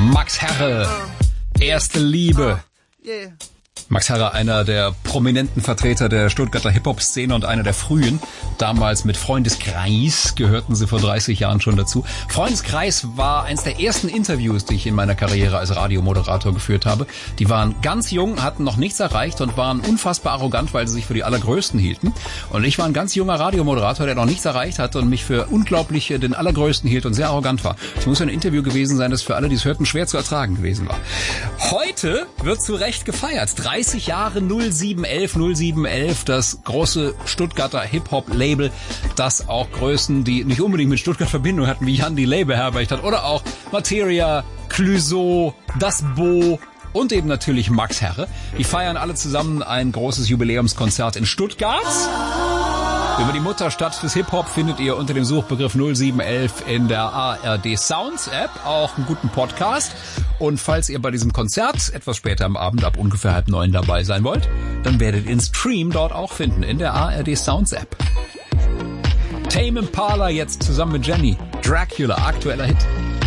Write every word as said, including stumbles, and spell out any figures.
Max Herre, Erste Liebe. Max Herre, einer der prominenten Vertreter der Stuttgarter Hip-Hop-Szene und einer der frühen. Damals mit Freundeskreis gehörten sie vor dreißig Jahren schon dazu. Freundeskreis war eines der ersten Interviews, die ich in meiner Karriere als Radiomoderator geführt habe. Die waren ganz jung, hatten noch nichts erreicht und waren unfassbar arrogant, weil sie sich für die Allergrößten hielten. Und ich war ein ganz junger Radiomoderator, der noch nichts erreicht hatte und mich für unglaublich den Allergrößten hielt und sehr arrogant war. Es muss ein Interview gewesen sein, das für alle, die es hörten, schwer zu ertragen gewesen war. Heute wird zu Recht gefeiert. dreißig Jahre null sieben elf, null sieben elf, das große Stuttgarter Hip-Hop-Label, das auch Größen, die nicht unbedingt mit Stuttgart Verbindung hatten, wie Jan Delay beherbergt hat, oder auch Materia, Clouseau, Das Bo und eben natürlich Max Herre. Die feiern alle zusammen ein großes Jubiläumskonzert in Stuttgart. Über die Mutterstadt des Hip-Hop findet ihr unter dem Suchbegriff null sieben elf in der A R D Sounds App auch einen guten Podcast. Und falls ihr bei diesem Konzert etwas später am Abend ab ungefähr halb neun dabei sein wollt, dann werdet ihr den Stream dort auch finden in der A R D Sounds App. Tame Impala jetzt zusammen mit Jenny. Dracula, aktueller Hit.